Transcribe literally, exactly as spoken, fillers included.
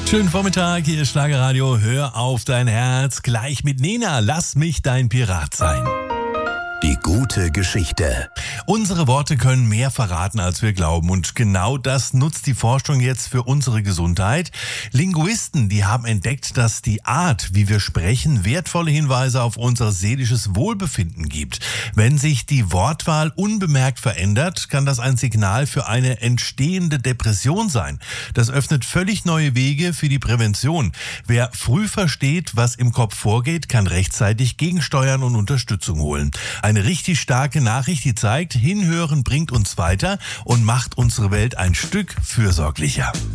Schönen Vormittag, hier ist Schlagerradio. Hör auf dein Herz. Gleich mit Nena. Lass mich dein Pirat sein. Die gute Geschichte. Unsere Worte können mehr verraten, als wir glauben. Und genau das nutzt die Forschung jetzt für unsere Gesundheit. Linguisten, die haben entdeckt, dass die Art, wie wir sprechen, wertvolle Hinweise auf unser seelisches Wohlbefinden gibt. Wenn sich die Wortwahl unbemerkt verändert, kann das ein Signal für eine entstehende Depression sein. Das öffnet völlig neue Wege für die Prävention. Wer früh versteht, was im Kopf vorgeht, kann rechtzeitig gegensteuern und Unterstützung holen. Eine richtig starke Nachricht, die zeigt, hinhören bringt uns weiter und macht unsere Welt ein Stück fürsorglicher.